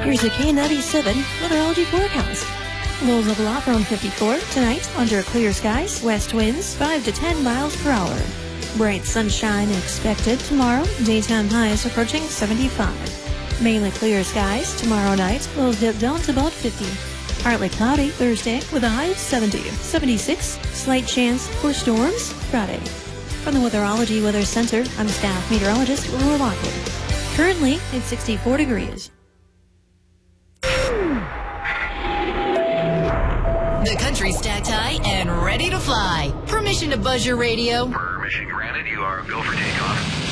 Here's the K97 weatherology forecast. Lows level off around 54. Tonight, under clear skies, west winds 5 to 10 miles per hour. Bright sunshine expected tomorrow. Daytime highs approaching 75. Mainly clear skies tomorrow night. Lows dip down to about 50. Partly cloudy Thursday with a high of 70. 76. Slight chance for storms Friday. From the Weatherology Weather Center, I'm staff meteorologist Laura Lockwood. Currently, it's 64 degrees. The country's stacked high and ready to fly. Permission to buzz your radio. Permission granted. You are go for takeoff.